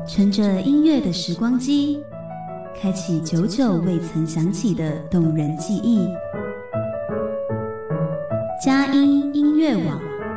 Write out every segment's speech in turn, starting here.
乘着音乐的时光机，开启久久未曾响起的动人记忆。佳音音乐网。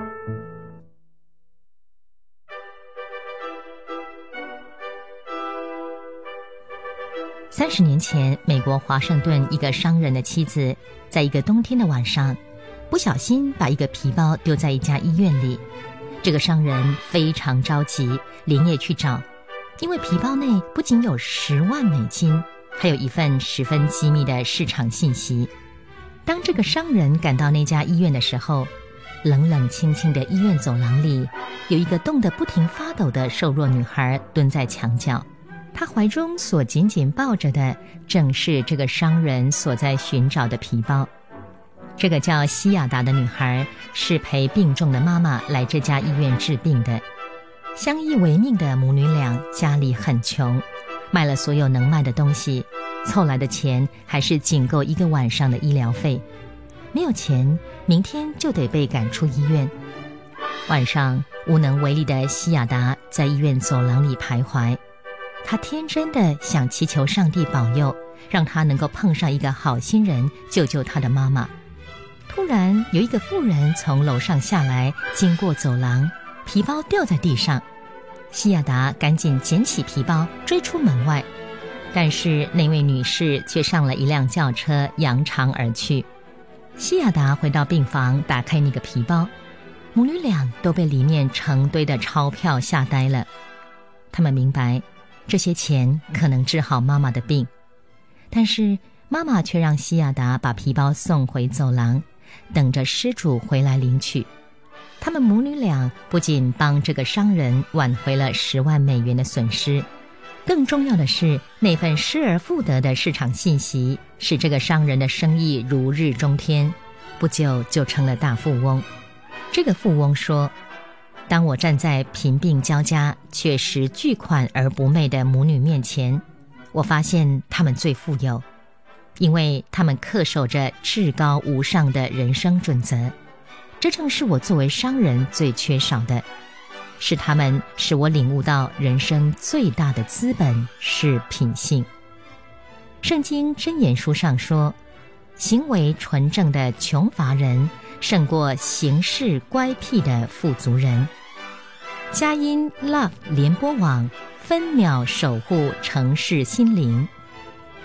30年前，美国华盛顿一个商人的妻子，在一个冬天的晚上，不小心把一个皮包丢在一家医院里。这个商人非常着急，连夜去找，因为皮包内不仅有10万美金，还有一份十分机密的市场信息。当这个商人赶到那家医院的时候，冷冷清清的医院走廊里，有一个冻得不停发抖的瘦弱女孩蹲在墙角。她怀中所紧紧抱着的，正是这个商人所在寻找的皮包。这个叫西亚达的女孩是陪病重的妈妈来这家医院治病的。相依为命的母女俩家里很穷，卖了所有能卖的东西，凑来的钱还是仅够1个晚上的医疗费。没有钱，明天就得被赶出医院。晚上，无能为力的西亚达在医院走廊里徘徊。她天真的想祈求上帝保佑，让她能够碰上一个好心人，救救她的妈妈。突然有一个妇人从楼上下来，经过走廊，皮包掉在地上。西亚达赶紧捡起皮包，追出门外。但是那位女士却上了一辆轿车，扬长而去。西亚达回到病房，打开那个皮包，母女俩都被里面成堆的钞票吓呆了。他们明白，这些钱可能治好妈妈的病，但是妈妈却让西亚达把皮包送回走廊，等着失主回来领取。他们母女俩不仅帮这个商人挽回了10万美元的损失，更重要的是，那份失而复得的市场信息使这个商人的生意如日中天，不久就成了大富翁。这个富翁说，当我站在贫病交加却拾巨款而不昧的母女面前，我发现他们最富有，因为他们恪守着至高无上的人生准则。这正是我作为商人最缺少的，是他们使我领悟到人生最大的资本是品性。圣经箴言书上说，行为纯正的穷乏人胜过行事乖僻的富足人。佳音 Love 联播网分秒守护城市心灵。